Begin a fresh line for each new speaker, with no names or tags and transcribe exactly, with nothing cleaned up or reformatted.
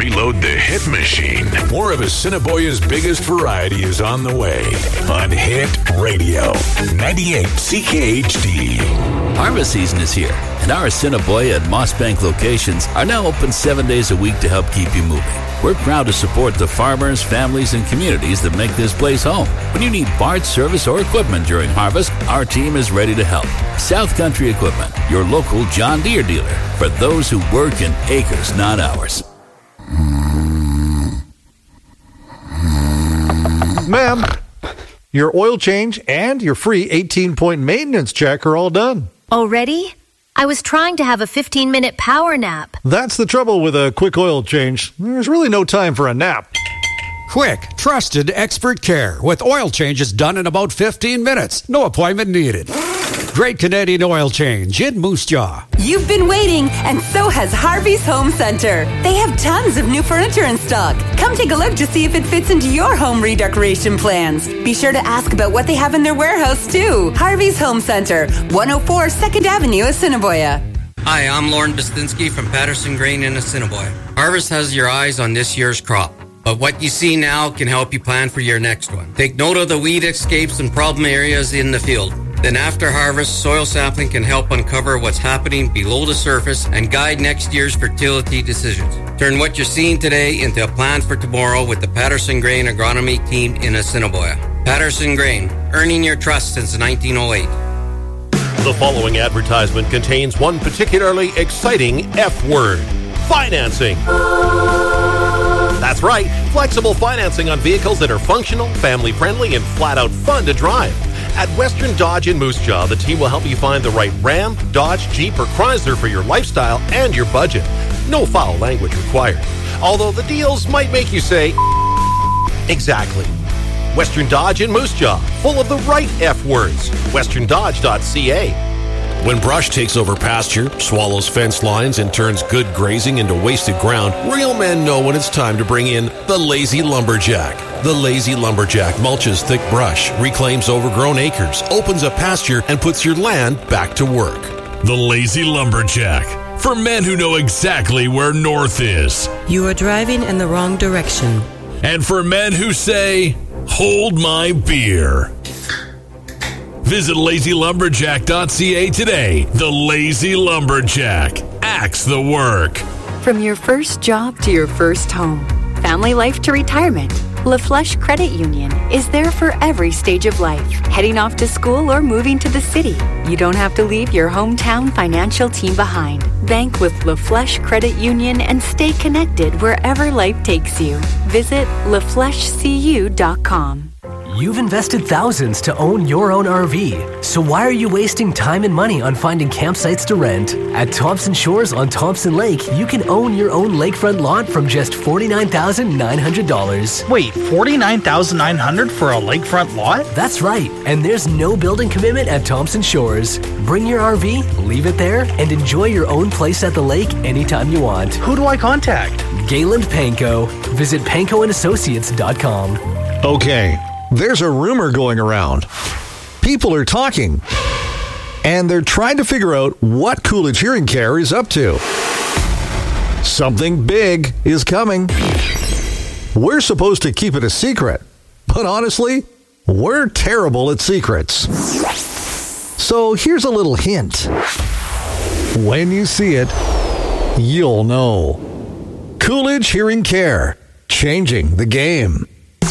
reload the hit machine. More of Assiniboia's biggest variety is on the way on Hit Radio ninety-eight C K H D.
Harvest season is here, and our Assiniboia and Mossbank locations are now open seven days a week to help keep you moving. We're proud to support the farmers, families, and communities that make this place home. When you need parts, service, or equipment during harvest, our team is ready to help. South Country Equipment, your local John Deere dealer, for those who work in acres, not hours.
Ma'am, your oil change and your free eighteen-point maintenance check are all done.
Already? I was trying to have a fifteen-minute power nap.
That's the trouble with a quick oil change. There's really no time for a nap.
Quick, trusted expert care with oil changes done in about fifteen minutes. No appointment needed. Great Canadian oil change in Moose Jaw.
You've been waiting, and so has Harvey's Home Center. They have tons of new furniture in stock. Come take a look to see if it fits into your home redecoration plans. Be sure to ask about what they have in their warehouse, too. Harvey's Home Center, one oh four second Avenue, Assiniboia.
Hi, I'm Lauren Bastinsky from Patterson Grain in Assiniboia. Harvest has your eyes on this year's crop, but what you see now can help you plan for your next one. Take note of the weed escapes and problem areas in the field. Then after harvest, soil sampling can help uncover what's happening below the surface and guide next year's fertility decisions. Turn what you're seeing today into a plan for tomorrow with the Patterson Grain Agronomy team in Assiniboia. Patterson Grain, earning your trust since nineteen oh eight.
The following advertisement contains one particularly exciting F word: financing. That's right, flexible financing on vehicles that are functional, family-friendly, and flat-out fun to drive. At Western Dodge in Moose Jaw, the team will help you find the right Ram, Dodge, Jeep, or Chrysler for your lifestyle and your budget. No foul language required. Although the deals might make you say, exactly. Western Dodge in Moose Jaw, full of the right F words. western dodge dot c a.
When brush takes over pasture, swallows fence lines, and turns good grazing into wasted ground, real men know when it's time to bring in the Lazy Lumberjack. The Lazy Lumberjack mulches thick brush, reclaims overgrown acres, opens up pasture, and puts your land back to work.
The Lazy Lumberjack, for men who know exactly where north is.
You are driving in the wrong direction.
And for men who say, hold my beer. Visit lazy lumberjack dot c a today. The Lazy Lumberjack. Axe the work.
From your first job to your first home, family life to retirement, LaFlèche Credit Union is there for every stage of life. Heading off to school or moving to the city, you don't have to leave your hometown financial team behind. Bank with LaFlèche Credit Union and stay connected wherever life takes you. Visit la flèche c u dot com.
You've invested thousands to own your own R V, so why are you wasting time and money on finding campsites to rent? At Thompson Shores on Thompson Lake, you can own your own lakefront lot from just forty-nine thousand nine hundred dollars.
Wait, forty-nine thousand nine hundred dollars for a lakefront lot?
That's right, and there's no building commitment at Thompson Shores. Bring your R V, leave it there, and enjoy your own place at the lake anytime you want.
Who do I contact?
Gayland Panko. Visit panko and associates dot com.
Okay. There's a rumor going around. People are talking, and they're trying to figure out what Coolidge Hearing Care is up to. Something big is coming. We're supposed to keep it a secret, but honestly, we're terrible at secrets. So here's a little hint. When you see it, you'll know. Coolidge Hearing Care, changing the game.